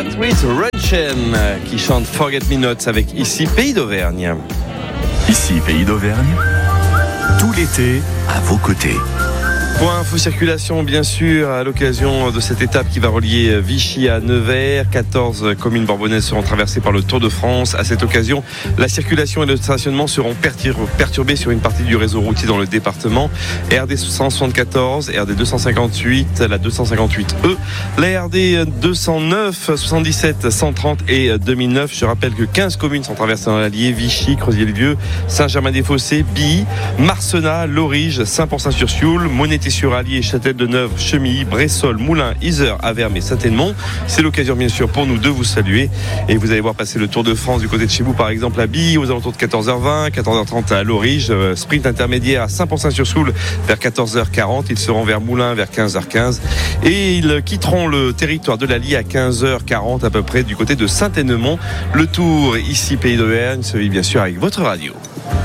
Patrice Runchen qui chante Forget Me Not avec Ici Pays d'Auvergne. Ici Pays d'Auvergne, tout l'été à vos côtés. Point info circulation, bien sûr, à l'occasion de cette étape qui va relier Vichy à Nevers. 14 communes bourbonnaises seront traversées par le Tour de France. À cette occasion, la circulation et le stationnement seront perturbés sur une partie du réseau routier dans le département. RD 174, RD 258, la 258E, la RD 209, 77, 130 et 2009. Je rappelle que 15 communes sont traversées dans l'Allier: Vichy, Creuzier-le-Vieux, Saint-Germain-des-Fossés, Billy, Marcenat, Lorige, Saint-Pourçain-sur-Sioule, Monété-sur-Allier, Châtel-de-Neuve, Chemilly, Bressol, Moulins, Yzeure, Avermes et Saint-Émond. C'est l'occasion bien sûr pour nous de vous saluer et vous allez voir passer le Tour de France du côté de chez vous, par exemple à Billy aux alentours de 14h20, 14h30 à Lorige, sprint intermédiaire à Saint-Pourçain-sur-Sioule vers 14h40. Ils seront vers Moulins vers 15h15 et ils quitteront le territoire de l'Allier à 15h40 à peu près du côté de Saint-Émond. Le Tour ici Pays d'Auvergne se vit bien sûr avec votre radio.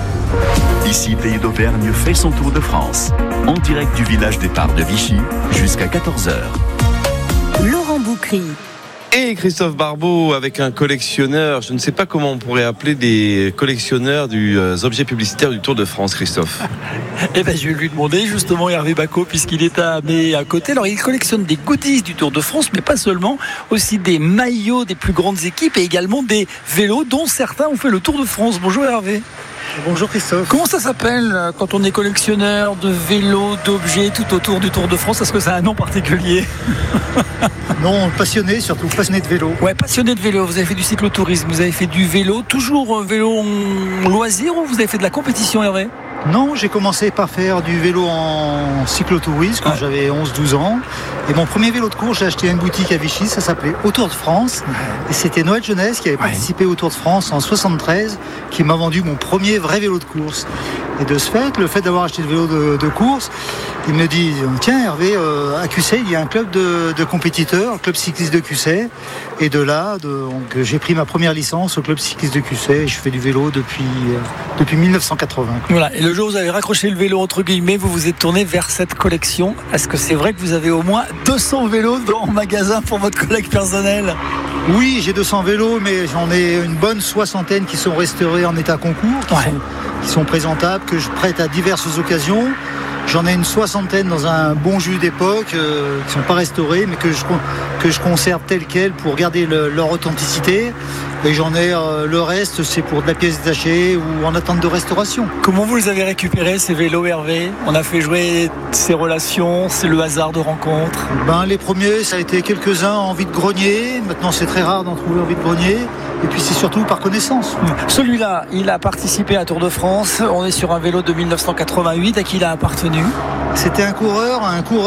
Ici Pays d'Auvergne fait son tour de France, en direct du village départ de Vichy jusqu'à 14h. Laurent Boucry et Christophe Barbeau avec un collectionneur. Je ne sais pas comment on pourrait appeler des collectionneurs des objets publicitaires du Tour de France, Christophe. Eh ben, je vais lui demander justement Hervé Bacot, puisqu'il est à côté. Alors, il collectionne des goodies du Tour de France, mais pas seulement, aussi des maillots des plus grandes équipes et également des vélos dont certains ont fait le Tour de France. Bonjour Hervé. Bonjour Christophe. Comment ça s'appelle quand on est collectionneur de vélos, d'objets tout autour du Tour de France? Est-ce que ça a un nom particulier? Non, passionné, surtout passionné de vélo. Ouais, passionné de vélo. Vous avez fait du cyclotourisme, vous avez fait du vélo, toujours vélo en loisir, ou vous avez fait de la compétition, Hervé? Non, j'ai commencé par faire du vélo en cyclotourisme quand j'avais 11-12 ans. Et mon premier vélo de course, j'ai acheté à une boutique à Vichy, ça s'appelait Au Tour de France. Et c'était Noël Jeunesse qui avait participé au Tour de France en 73, qui m'a vendu mon premier vrai vélo de course. Et de ce fait, le fait d'avoir acheté le vélo de course, il me dit, tiens Hervé, à Cussey, il y a un club de compétiteurs, un club cycliste de Cussey. Et de là, donc, j'ai pris ma première licence au club cycliste de Cussey et je fais du vélo depuis 1980. Voilà. Et le jour où vous avez raccroché le vélo, entre guillemets, vous vous êtes tourné vers cette collection. Est-ce que c'est vrai que vous avez au moins 200 vélos dans le magasin pour votre collecte personnelle? Oui, j'ai 200 vélos, mais j'en ai une bonne soixantaine qui sont restaurés en état concours, qui sont présentables, que je prête à diverses occasions. J'en ai une soixantaine dans un bon jus d'époque, qui ne sont pas restaurés, mais que je conserve tel quel pour garder leur authenticité. Et j'en ai le reste, c'est pour de la pièce détachée ou en attente de restauration. Comment vous les avez récupérés, ces vélos, Hervé? On a fait jouer ces relations, c'est le hasard de rencontres? Les premiers, ça a été quelques-uns en vide-grenier. Maintenant, c'est très rare d'en trouver en vide-grenier. Et puis, c'est surtout par connaissance. Celui-là, il a participé à Tour de France. On est sur un vélo de 1988. À qui il a appartenu? C'était un coureur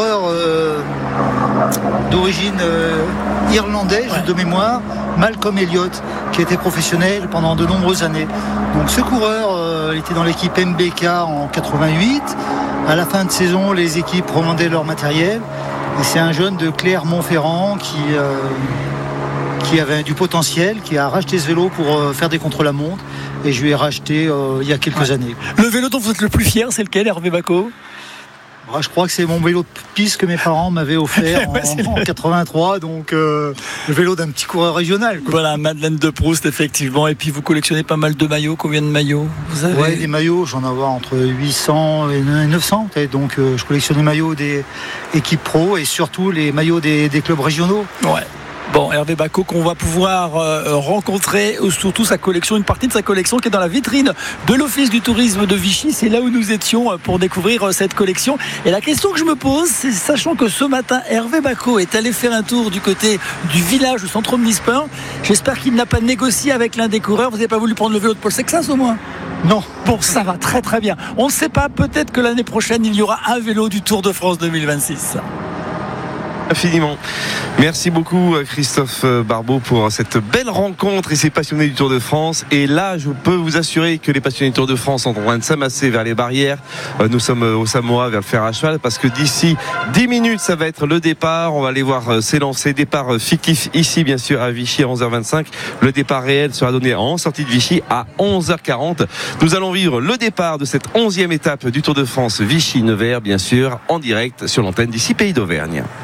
d'origine irlandaise de mémoire, Malcolm Elliott, qui était professionnel pendant de nombreuses années. Donc ce coureur, il était dans l'équipe MBK en 88. À la fin de saison, les équipes remondaient leur matériel. Et c'est un jeune de Clermont-Ferrand qui avait du potentiel, qui a racheté ce vélo pour faire des contre-la-montre. Et je lui ai racheté il y a quelques années. Le vélo dont vous êtes le plus fier, c'est lequel, Hervé Bacot? Je crois que c'est mon vélo de piste que mes parents m'avaient offert en 83, donc le vélo d'un petit coureur régional, quoi. Voilà, Madeleine de Proust, effectivement. Et puis vous collectionnez pas mal de maillots. Combien de maillots vous avez? Ouais, des maillots, j'en ai entre 800 et 900 peut-être. Donc je collectionne les maillots des équipes pro et surtout les maillots des clubs régionaux. Ouais. Bon, Hervé Bacot qu'on va pouvoir rencontrer, surtout sa collection, une partie de sa collection qui est dans la vitrine de l'Office du tourisme de Vichy. C'est là où nous étions pour découvrir cette collection. Et la question que je me pose, c'est, sachant que ce matin, Hervé Bacot est allé faire un tour du côté du village, du centre omnisport. J'espère qu'il n'a pas négocié avec l'un des coureurs. Vous n'avez pas voulu prendre le vélo de Paul Sexas au moins? Non. Bon, ça va très très bien. On ne sait pas, peut-être que l'année prochaine, il y aura un vélo du Tour de France 2026. Infiniment. Merci beaucoup Christophe Barbeau pour cette belle rencontre et ces passionnés du Tour de France. Et là, je peux vous assurer que les passionnés du Tour de France sont en train de s'amasser vers les barrières. Nous sommes au Samoa vers le fer à cheval parce que d'ici 10 minutes, ça va être le départ. On va aller voir s'élancer. Départ fictif ici, bien sûr, à Vichy à 11h25. Le départ réel sera donné en sortie de Vichy à 11h40. Nous allons vivre le départ de cette 11e étape du Tour de France Vichy-Nevers, bien sûr, en direct sur l'antenne d'ici Pays d'Auvergne.